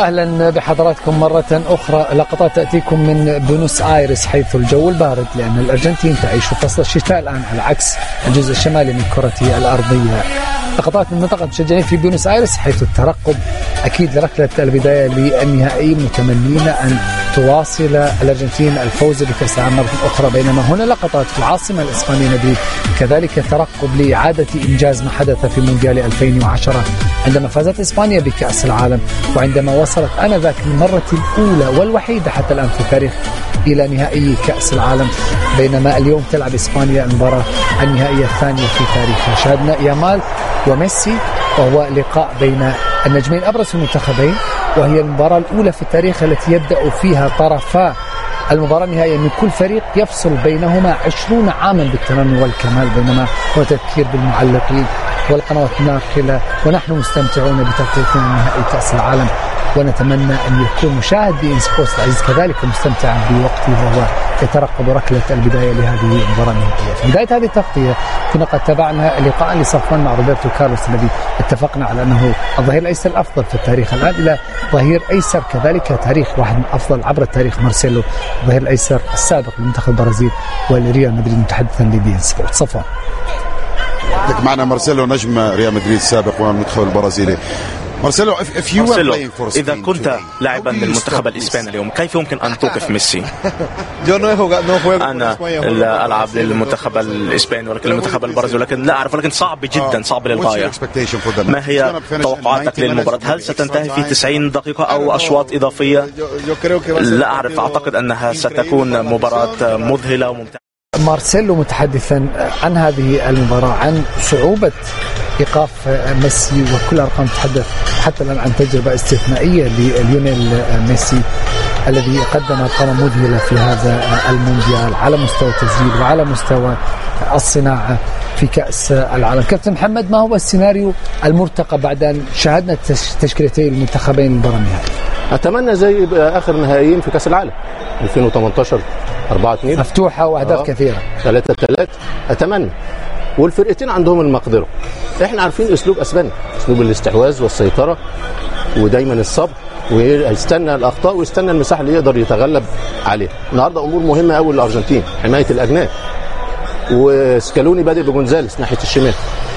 أهلا بحضراتكم مرة أخرى. لقطات تأتيكم من بونوس آيرس حيث الجو البارد، لأن الأرجنتين تعيش فصل الشتاء الآن على عكس الجزء الشمالي من كرة الأرضية. لقطات من منطقة المشجعين في بونوس آيرس حيث الترقب أكيد لركلة البداية للنهائي، متمنين أن تواصل الأرجنتين الفوز بكأس العالم مرة أخرى. بينما هنا لقطات في العاصمة الإسبانية مدريد، كذلك ترقب لإعادة إنجاز ما حدث في مونديال 2010 عندما فازت إسبانيا بكأس العالم، وعندما وصلت آنذاك للمرة الأولى والوحيدة حتى الآن في التاريخ إلى نهائي كأس العالم. بينما اليوم تلعب إسبانيا المباراة النهائية الثانية في تاريخها. شاهدنا يامال وميسي، وهو لقاء بين النجمين الأبرز في المنتخبين، وهي المباراة الأولى في التاريخ التي يبدأ فيها طرفا المباراة النهائية من كل فريق يفصل بينهما 20 عاما بالتمام والكمال. بينما هو تذكير بالمعلقين والقنوات الناقلة، ونحن مستمتعون بتغطيتنا نهائي كأس العالم، ونتمنى أن يكون مشاهد بإن سبورتس العزيز كذلك مستمتعا بوقته وهو يترقب ركلة البداية لهذه المباراة النهائية. في بداية هذه التغطية كنا قد تابعنا لقاء لصفوان مع روبرتو كارلوس الذي اتفقنا على أنه الظهير الأيسر الأفضل في التاريخ، الآن إلى ظهير أيسر كذلك تاريخ واحد من أفضل عبر التاريخ، مارسيلو الظهير الأيسر السابق لمنتخب البرازيل ولريال مدريد متحدثا لبي إن سبورتس. صفوان معنا مارسيلو نجم ريال مدريد السابق والمنتخب البرازيلي. مارسيلو إذا كنت لاعبا للمنتخب الإسباني اليوم كيف يمكن أن توقف ميسي؟ أنا لا ألعب للمنتخب الإسباني ولكن للمنتخب البرازيلي، ولكن لا أعرف، ولكن صعب جدا، صعب للغاية. ما هي توقعاتك للمباراة؟ هل ستنتهي في 90 دقيقة أو أشواط إضافية؟ لا أعرف، أعتقد أنها ستكون مباراة مذهلة وممتعة. مارسيلو متحدثا عن هذه المباراة، عن صعوبة إيقاف ميسي، وكل أرقام تتحدث حتى الآن عن تجربة استثنائية لليونيل ميسي الذي قدم أرقام مذهلة في هذا المونديال على مستوى التسجيل وعلى مستوى الصناعة في كأس العالم. كابتن محمد، ما هو السيناريو المرتقب بعد أن شاهدنا تشكيلتي المنتخبين المباراة النهائية؟ أتمنى زي آخر نهائيين في كأس العالم 2018 4-2 مفتوحة وأهداف كثيرة 3-3. أتمنى، والفرقتين عندهم المقدرة. احنا عارفين اسلوب اسبانيا، اسلوب الاستحواذ والسيطرة ودايما الصبر، ويستنى الاخطاء ويستنى المساحة اللي يقدر يتغلب عليها. النهارده امور مهمة قوي للارجنتين، حماية الاجناب، وسكالوني بادئ بجونزاليس ناحية الشمال.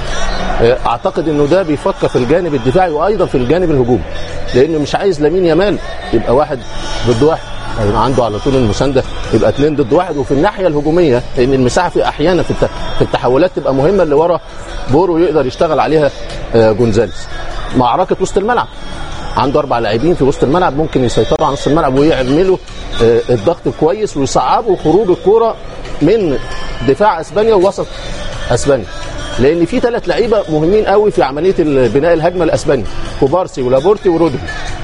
اعتقد انه ده بيفكر في الجانب الدفاعي وايضا في الجانب الهجومي، لانه مش عايز لامين يامال يبقى واحد ضد واحد، يبقى عنده على طول المسانده يبقى 2 ضد 1. وفي الناحيه الهجوميه لان المساحه في احيانا في التحولات تبقى مهمه اللي ورا بورو يقدر يشتغل عليها جونزاليس. معركه وسط الملعب، عنده 4 لاعبين في وسط الملعب ممكن يسيطروا على نص الملعب ويعملوا الضغط كويس ويصعبوا خروج الكوره من دفاع اسبانيا ووسط اسبانيا، لان في 3 لعيبه مهمين قوي في عمليه بناء الهجمه الاسباني، كوبارسي ولابورتي ورودري.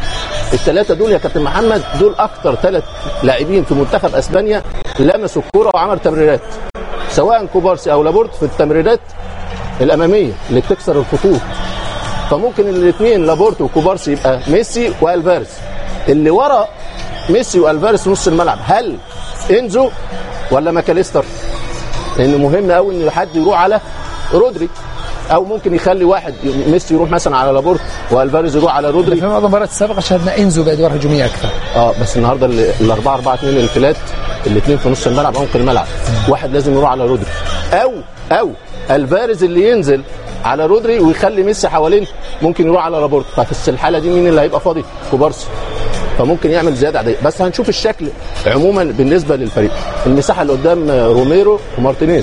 ال3 دول يا كابتن محمد دول اكتر 3 لاعبين في منتخب اسبانيا لمسوا الكرة وعملوا تمريرات، سواء كوبارسي او لابورت في التمريرات الاماميه اللي بتكسر الخطوط. فممكن الاثنين لابورت وكوبارسي يبقى ميسي والفاريز. اللي ورا ميسي والفاريز نص الملعب، هل انزو ولا ماكاليستر؟ لان مهم قوي ان حد يروح على رودري، او ممكن يخلي واحد ميسي يروح مثلا على لابورت والفاريز يروح على رودري. في معظم المباريات السابقه شاهدنا انزو بادوار هجوميه اكثر. بس النهارده ال4-4-2 الانفلات، الاثنين في نص الملعب عمق الملعب، واحد لازم يروح على رودري، او الفاريز اللي ينزل على رودري ويخلي ميسي حوالين، ممكن يروح على لابورت. ففي الحاله دي مين اللي هيبقى فاضي؟ كوبارسي. فممكن يعمل زياده عاديه، بس هنشوف الشكل عموما بالنسبه للفريق. المساحه اللي قدام روميرو ومارتينيز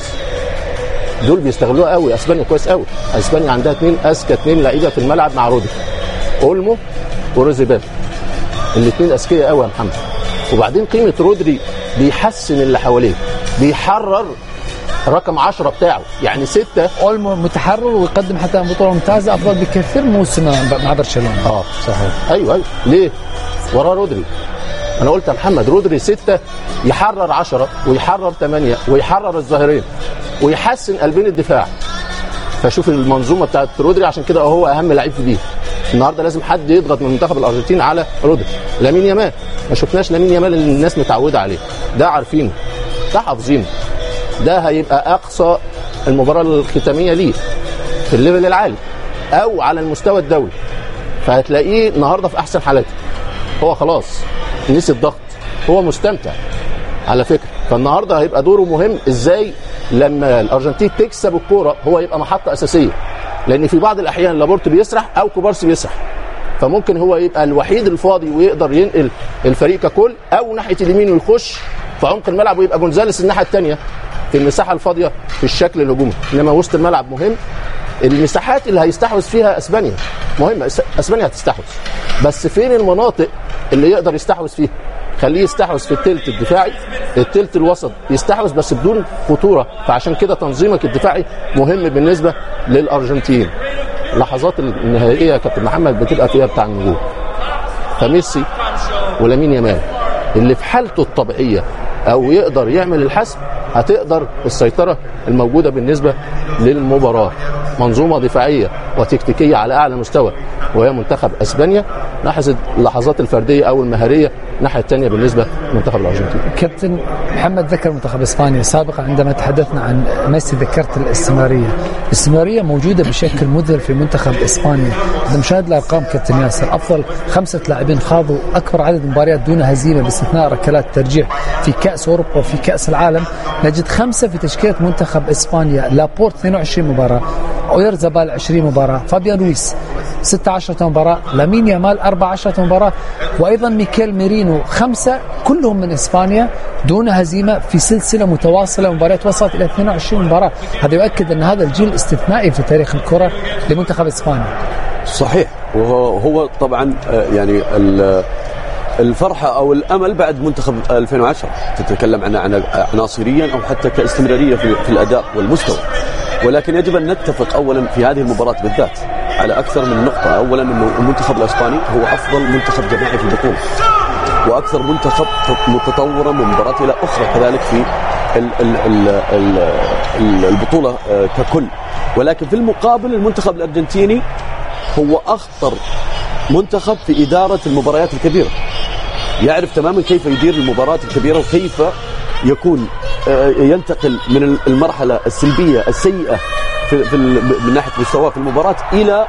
دول بيستغلوها قوي اسبانيا كويس قوي. اسبانيا عندها 2 اذكى 2 لعيبه في الملعب مع رودري، اولمو وروزيبال، الاثنين اذكياء قوي يا محمد. وبعدين قيمه رودري بيحسن اللي حواليه، بيحرر رقم 10 بتاعه، يعني 6. اولمو متحرر ويقدم حتى بطوله ممتازه افضل بكثير موسم مع برشلونه. صحيح. ايوه ليه؟ وراه رودري. انا قلت يا محمد رودري 6 يحرر 10 ويحرر 8 ويحرر الظاهرين ويحسن قلبين الدفاع. فشوف المنظومه بتاعت رودري، عشان كده هو اهم لعيب في دي. النهارده لازم حد يضغط من منتخب الارجنتين على رودري. لامين يامال ما شفناش لامين يامال اللي الناس متعوده عليه، ده عارفينه، ده حافظينه، ده هيبقى اقصى المباراه الختاميه ليه في الليفل العالي او على المستوى الدولي. فهتلاقيه النهارده في احسن حالاته. هو خلاص نسي الضغط، هو مستمتع على فكرة. فالنهاردة هيبقى دوره مهم ازاي لما الأرجنتين تكسب الكورة هو يبقى محطة أساسية، لأن في بعض الأحيان لابورت بيسرح أو كوبارسي بيسرح، فممكن هو يبقى الوحيد الفاضي ويقدر ينقل الفريق ككل، أو ناحية اليمين ويخش في عمق الملعب ويبقى جونزاليس الناحية الثانية في المساحة الفاضية في الشكل الهجومي. إنما وسط الملعب مهم، المساحات اللي هيستحوذ فيها اسبانيا مهمه، اسبانيا هتستحوذ، بس فين المناطق اللي يقدر يستحوذ فيها؟ خليه يستحوذ في الثلث الدفاعي، الثلث الوسط يستحوذ بس بدون خطوره. فعشان كده تنظيمك الدفاعي مهم بالنسبه للارجنتين. اللحظات النهائيه يا كابتن محمد بتبقى فيها بتاع النجوم، فميسي ولامين يامال اللي في حالته الطبيعيه او يقدر يعمل الحسم، هتقدر السيطره الموجوده بالنسبه للمباراه. منظومه دفاعيه وتكتيكيه على اعلى مستوى وهي منتخب اسبانيا، لاحظ اللحظات الفرديه او المهاريه الناحيه الثانيه بالنسبه لمنتخب الارجنتين. كابتن محمد ذكر منتخب اسبانيا سابقا عندما تحدثنا عن ميسي، ذكرت الاستمراريه موجوده بشكل مذهل في منتخب اسبانيا. اذا مشاهد الارقام كابتن ياسر، افضل 5 لاعبين خاضوا اكبر عدد مباريات دون هزيمه باستثناء ركلات الترجيح في كاس اوروبا وفي كاس العالم، نجد 5 في تشكيله منتخب اسبانيا. لابورت 22 مباراه، اويرزابال 20 مباراه، فابيان رويس 16 مباراه، لامين يامال 14 مباراه، وايضا ميكيل ميرينو 5، كلهم من اسبانيا دون هزيمه في سلسله متواصله مباريات وصلت الى 22 مباراه. هذا يؤكد ان هذا الجيل استثنائي في تاريخ الكره لمنتخب اسبانيا. صحيح، وهو طبعا يعني الفرحة أو الأمل بعد منتخب 2010 تتكلم عناصريا أو حتى كاستمرارية في الأداء والمستوى. ولكن يجب أن نتفق أولا في هذه المباراة بالذات على أكثر من نقطة. أولا أنه المنتخب الإسباني هو أفضل منتخب جماعي في البطولة، وأكثر منتخب متطورا من مباراة إلى أخرى كذلك في البطولة ككل. ولكن في المقابل المنتخب الأرجنتيني هو أخطر منتخب في إدارة المباريات الكبيرة، يعرف تماما كيف يدير المباريات الكبيرة وكيف يكون ينتقل من المرحلة السلبية السيئة من ناحية مستواه في المباراة إلى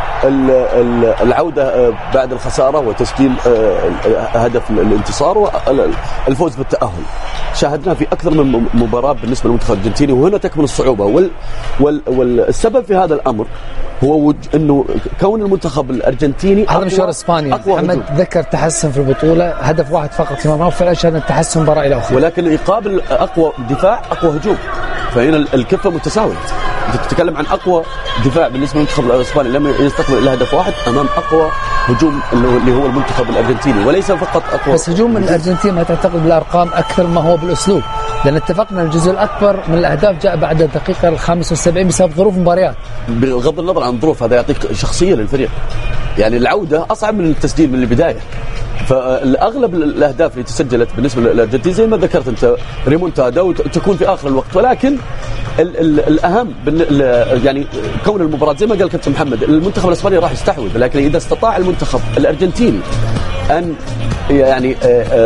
العودة بعد الخسارة وتسجيل هدف الانتصار والفوز بالتأهل. شاهدنا في أكثر من مباراة بالنسبة للمنتخب الأرجنتيني، وهنا تكمن الصعوبة. والسبب في هذا الأمر هو أنه كون المنتخب الأرجنتيني هذا مشوار إسبانيا. محمد ذكر تحسن في البطولة، هدف واحد فقط في مباراة، وفعلا شاهدنا التحسن مباراة إلى أخرى، ولكن يقابل أقوى دفاع أقوى هجوم، فهنا الكفة متساوية. أنت تتكلم عن أقوى دفاع بالنسبة للمنتخب الإسباني لم يستقبل إلا هدف واحد أمام أقوى هجوم اللي هو المنتخب الأرجنتيني، وليس فقط أقوى. بس هجوم الأرجنتين ما تعتقد بالأرقام أكثر ما هو بالأسلوب، لأن اتفقنا الجزء الأكبر من الأهداف جاء بعد الدقيقة 75 بسبب ظروف مباريات. بغض النظر عن الظروف، هذا يعطيك شخصية للفريق، يعني العودة أصعب من التسجيل من البداية. فالأغلب الأهداف اللي تسجلت بالنسبة للأرجنتين زي ما ذكرت أنت ريمونتادا وتكون في آخر الوقت. ولكن الأهم يعني كون المباراة زي ما قال كابتن محمد، المنتخب الإسباني راح يستحوذ، لكن إذا استطاع المنتخب الأرجنتيني أن يعني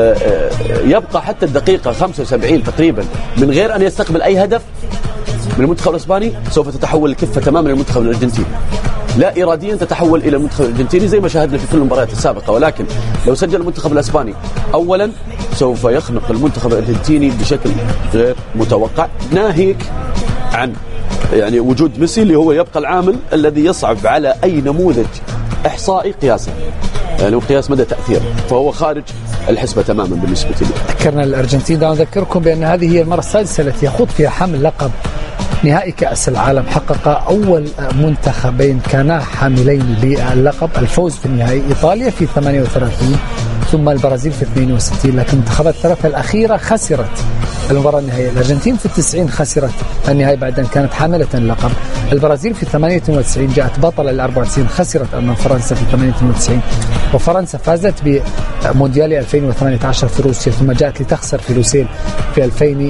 يبقى حتى الدقيقة 75 تقريبا من غير أن يستقبل أي هدف من المنتخب الإسباني، سوف تتحول الكفة تماما للمنتخب الأرجنتيني، لا إراديا تتحول إلى المنتخب الأرجنتيني زي ما شاهدنا في كل المباريات السابقة. ولكن لو سجل المنتخب الإسباني أولا سوف يخنق المنتخب الأرجنتيني بشكل غير متوقع، ناهيك عن يعني وجود ميسي اللي هو يبقى العامل الذي يصعب على أي نموذج إحصائي قياسه، يعني قياس مدى تأثيره، فهو خارج الحسبة تماما بالنسبة لي. ذكرنا الأرجنتين، دعونا نذكركم بأن هذه هي المرة السادسة التي يخوض فيها حامل لقب نهائي كأس العالم. حقق أول منتخبين كانا حاملين للقب الفوز في النهائي، إيطاليا في 38 ثم البرازيل في 62، لكن المنتخبات الثلاثة الأخيرة خسرت المباراة النهائية. الأرجنتين في 90 خسرت النهائي بعد أن كانت حاملة اللقب، البرازيل في 98 جاءت بطلة ل94 خسرت أمام فرنسا في 88، وفرنسا فازت بمونديال 2018 في روسيا، ثم جاءت لتخسر في لوسيل في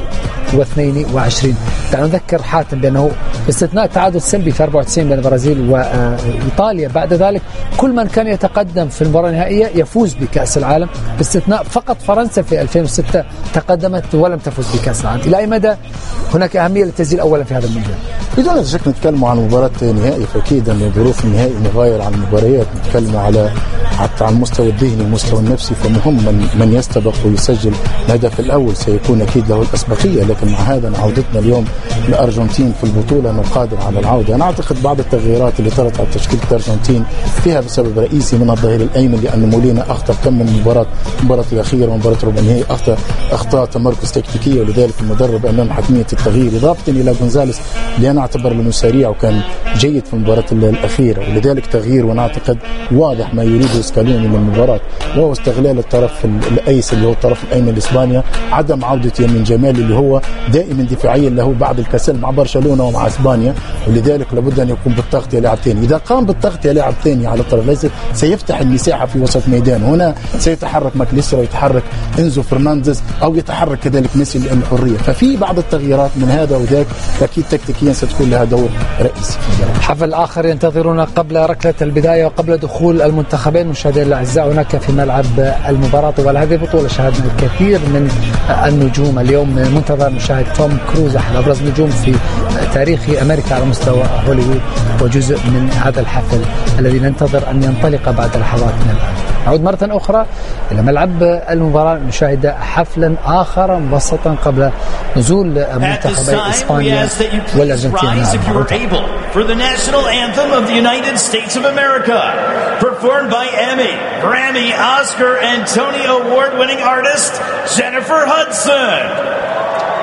2022. دعنا نذكر حاتم بأنه باستثناء تعادل سلبي في 94 بين البرازيل وإيطاليا، بعد ذلك كل من كان يتقدم في المباراة النهائية يفوز بكأس العالم، باستثناء فقط فرنسا في 2006 تقدمت ولم تفوز بكأس العالم. إلى أي مدى هناك أهمية للتسجيل أولا في هذا المونديال؟ بدون شك نتكلم عن مباراة نهائي، فأكيد أن ظروف النهائي مغاير عن المباريات، نتكلم على حتى على المستوى الذهني والمستوى النفسي، فمهم من يستبق ويسجل الهدف الأول سيكون أكيد له الأسبقية. لكن مع هذا عودتنا اليوم للأرجنتين في البطولة أنه قادر على العودة. أنا أعتقد بعض التغييرات اللي طرت على تشكيلة الأرجنتين فيها بسبب رئيسي من الظهير الأيمن، لأن مولينا أخطأ كم من المباراة الأخيرة ومباراة ربع النهائي أخطاء تمركز تكتيكية، ولذلك المدرب أمام حتمية التغيير، إضافة إلى غونزاليس اللي أنا أعتبر له سريع وكان جيد في المباراة الأخيرة، ولذلك تغيير. وأنا أعتقد واضح ما يريده سكالوني من المباراة، وهو استغلال الطرف الأيسر اللي هو الطرف الأيمن لإسبانيا، عدم عودة يمين جمال اللي هو دائما دفاعيا له بعد الكسل مع برشلونة ومع إسبانيا، ولذلك لابد أن يقوم بالتغطية لاعب ثاني. إذا قام بالتغطية لاعب ثاني على الطرف الأيسر سيفتح المساحة في وسط ميدان، هنا سيتحرك ماكليستر ويتحرك إنزو فرنانديز أو يتحرك كذلك ميسي الحرية. ففي بعض التغييرات من هذا وذاك أكيد تكتيكيا ستكون لها دور رئيسي. حفل آخر ينتظرنا قبل ركلة البداية وقبل دخول المنتخبين. مشاهدينا الأعزاء، هناك في ملعب المباراة طوال هذه البطولة شاهدنا الكثير من النجوم. اليوم منتظر نشاهد توم كروز، أحد أبرز نجوم في تاريخ أمريكا على مستوى هوليوود، وجزء من هذا الحفل الذي ننتظر أن ينطلق بعد لحظات من الآن. نعود مرة أخرى إلى ملعب المباراة نشاهد حفلا آخر مبسطا قبل نزول منتخبي إسبانيا والأرجنتين. For the national anthem of the United States of America, performed by Emmy, Grammy, Oscar, and Tony Award-winning artist Jennifer Hudson.